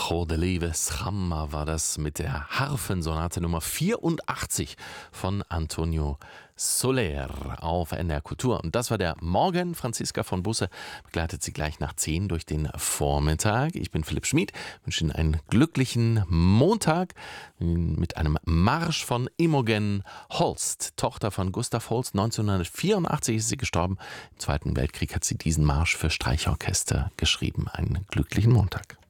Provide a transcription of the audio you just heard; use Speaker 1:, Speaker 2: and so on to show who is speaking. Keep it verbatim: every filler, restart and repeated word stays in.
Speaker 1: Godelieve Schammer war das mit der Harfensonate Nummer vierundachtzig von Antonio Soler auf N D R Kultur. Und das war der Morgen. Franziska von Busse begleitet Sie gleich nach zehn durch den Vormittag. Ich bin Philipp Schmid, wünsche Ihnen einen glücklichen Montag mit einem Marsch von Imogen Holst, Tochter von Gustav Holst. neunzehnhundertvierundachtzig ist sie gestorben. Im Zweiten Weltkrieg hat sie diesen Marsch für Streichorchester geschrieben. Einen glücklichen Montag.